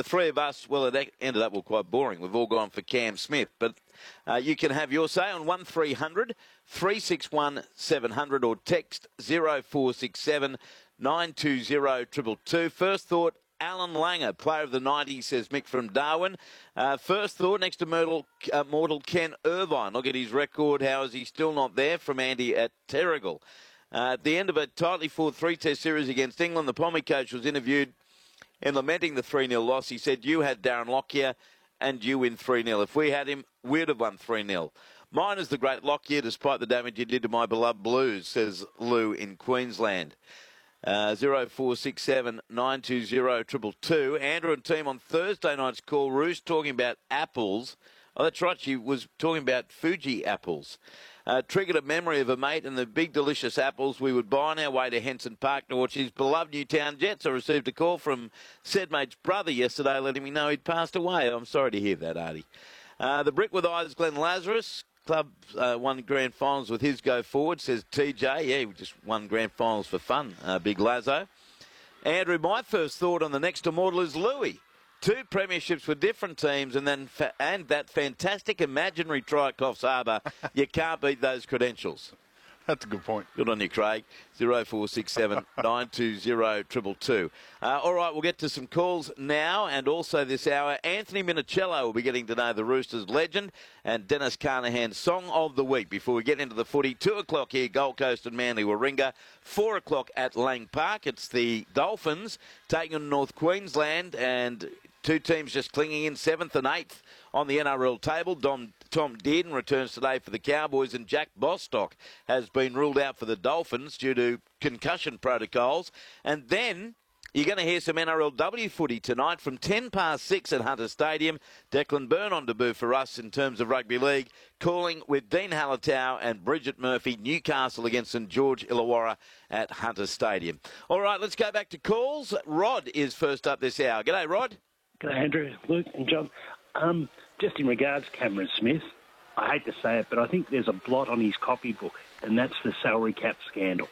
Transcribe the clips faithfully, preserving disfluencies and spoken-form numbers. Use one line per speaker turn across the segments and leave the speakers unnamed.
three of us, well, it ended up well, quite boring. We've all gone for Cam Smith. But uh, you can have your say on one three hundred, three six one, seven hundred or text zero four six seven, nine two zero, two two two. First thought, Alan Langer, player of the nineties, says Mick from Darwin. Uh, first thought, next to mortal, uh, mortal Ken Irvine. Look at his record. How is he still not there? From Andy at Terrigal. Uh, at the end of a tightly fought three-test series against England, the Pommy coach was interviewed in lamenting the three nil loss. He said, you had Darren Lockyer and you win three nil. If we had him, we'd have won three nil. Mine is the great Lockyer, despite the damage he did to my beloved Blues, says Lou in Queensland. Uh, zero four six seven, nine two zero, two two two. Andrew and team on Thursday night's call, Roost talking about apples. Oh, that's right, she was talking about Fuji apples. Uh, triggered a memory of a mate and the big delicious apples we would buy on our way to Henson Park to watch his beloved Newtown Jets. I received a call from said mate's brother yesterday letting me know he'd passed away. I'm sorry to hear that, Artie. Uh, the Brick with Eyes, Glenn Lazarus. Club uh, won grand finals with his go forward, says T J. Yeah, he just won grand finals for fun, uh, big Lazo. Andrew, my first thought on the next immortal is Louis. Two premierships for different teams and then fa- and that fantastic imaginary try at Coffs Harbour. You can't beat those credentials.
That's a good point.
Good on you, Craig. zero four six seven, nine two zero, two two two. Uh, all right, we'll get to some calls now and also this hour. Anthony Minicello will be getting to know the Roosters legend and Dennis Carnahan's Song of the Week before we get into the footy. Two o'clock here, Gold Coast and Manly Warringah. Four o'clock at Lang Park. It's the Dolphins taking on North Queensland and two teams just clinging in seventh and eighth on the N R L table. Dom, Tom Dearden returns today for the Cowboys and Jack Bostock has been ruled out for the Dolphins due to concussion protocols. And then you're going to hear some N R L W footy tonight from ten past six at Hunter Stadium. Declan Byrne on debut for us in terms of rugby league, calling with Dean Hallertau and Bridget Murphy, Newcastle against St George Illawarra at Hunter Stadium. All right, let's go back to calls. Rod is first up this hour. G'day, Rod.
G'day, Andrew, Luke and John. Um, just in regards to Cameron Smith, I hate to say it, but I think there's a blot on his copybook, and that's the salary cap scandal.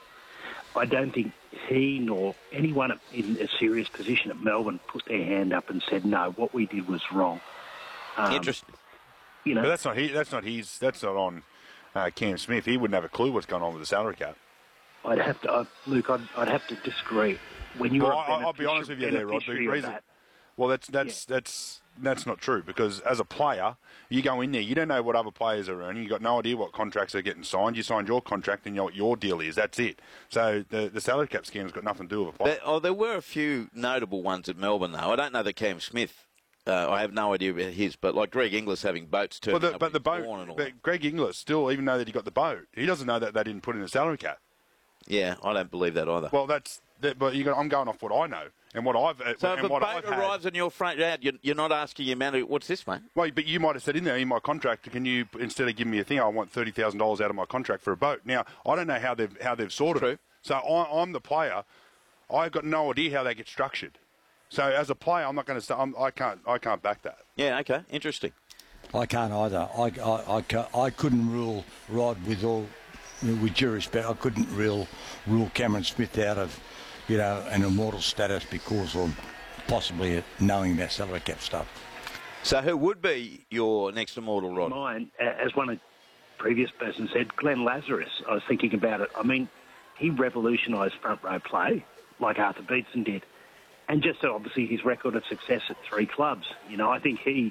I don't think he nor anyone in a serious position at Melbourne put their hand up and said, no, what we did was wrong. Um,
Interesting.
You know,
but that's not he, that's not his. That's not on uh, Cam Smith. He wouldn't have a clue what's going on with the salary cap.
I'd have to, uh, Luke. I'd, I'd have to disagree. When you're,
well,
a
I'll be honest with you there, Rod. The reason,
that,
well, that's that's yeah. that's that's not true because as a player, you go in there, you don't know what other players are earning. You got no idea what contracts are getting signed. You signed your contract and you know what your deal is. That's it. So the the salary cap scandal's got nothing to do with a player.
There, oh, there were a few notable ones at Melbourne though. I don't know that Cam Smith. Uh, I have no idea about his, but like Greg Inglis having boats turning
well, the,
up
but the boat,
and all
but Greg Inglis still, even though that he got the boat, he doesn't know that they didn't put in a salary cap.
Yeah, I don't believe that either.
Well, that's that, but you got, I'm going off what I know and what I've.
So
and
if a
what
boat
I've
arrives
had,
on your front yard, you're, you're not asking your man, what's this, mate?
Well, but you might have said in there in my contract, can you instead of giving me a thing, I want thirty thousand dollars out of my contract for a boat. Now I don't know how they've how they've sorted
True.
it. So I, I'm the player. I've got no idea how they get structured. So as a player, I'm not going to say I'm, I can't I can't back that.
Yeah, okay, interesting.
I can't either. I, I, I, ca- I couldn't rule Rod with all, with due respect. I couldn't rule rule Cameron Smith out of, you know, an immortal status because of possibly knowing about salary cap stuff.
So who would be your next immortal, Rod?
Mine, as one of the previous person said, Glenn Lazarus. I was thinking about it. I mean, he revolutionised front row play like Arthur Beetson did. And just obviously his record of success at three clubs. You know, I think he,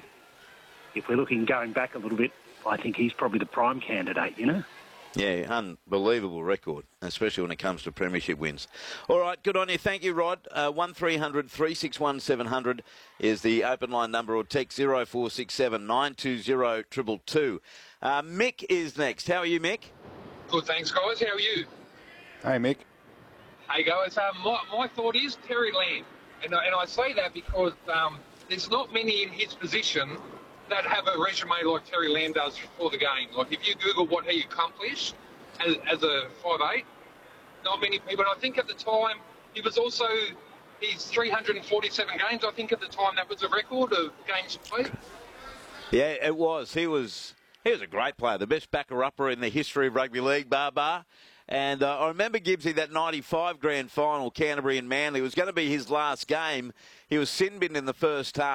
if we're looking going back a little bit, I think he's probably the prime candidate, you know?
Yeah, unbelievable record, especially when it comes to premiership wins. All right, good on you. Thank you, Rod. Uh, one three hundred, three six one, seven hundred is the open line number, or text zero four six seven, nine two zero, two two two. Uh, Mick is next. How are you, Mick?
Good, thanks, guys. How are you?
Hey, Mick.
Hey, guys. Um, my, my thought is Terry Lamb. And I, and I say that because um, there's not many in his position that have a resume like Terry Lamb does for the game. Like, if you Google what he accomplished as, as a five eight, not many people. And I think at the time, he was also, his three hundred forty-seven games, I think at the time that was a record of games played.
Yeah, it was. He was he was a great player, the best backer-upper in the history of rugby league, bar bar. And uh, I remember Gibbsy, that ninety-five grand final, Canterbury and Manly. It was going to be his last game. He was sin-binned in the first half.